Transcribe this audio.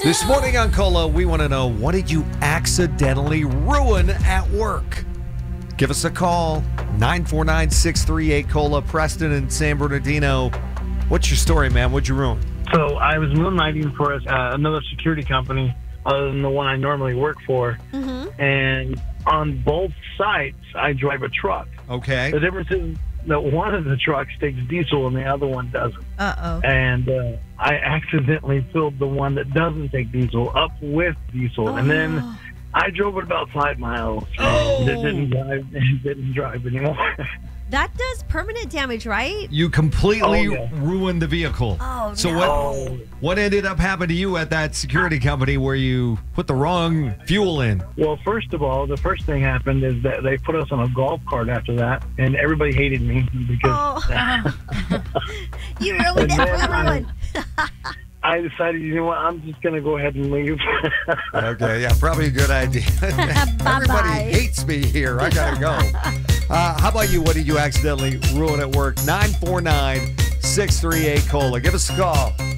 This morning on Cola, we want to know, what did you accidentally ruin at work? Give us a call, 949-638-COLA, Preston and San Bernardino. What's your story, man? What'd you ruin? So I was moonlighting for another security company other than the one I normally work for. Mm-hmm. And on both sites, I drive a truck. Okay. The difference is that one of the trucks takes diesel and the other one doesn't. Uh-oh. And I accidentally filled the one that doesn't take diesel up with diesel. And then I drove it about 5 miles. Oh. It didn't drive anymore. That does permanent damage, right? You completely ruined the vehicle. Oh, so no. what ended up happening to you at that security company where you put the wrong fuel in? Well, first of all, the first thing happened is that they put us on a golf cart after that, and everybody hated me because You ruined it for everyone. I decided, you know what, I'm just going to go ahead and leave. Okay, yeah, probably a good idea. Everybody hates me here. I got to go. How about you? What did you accidentally ruin at work? 949-638-COLA. Give us a call.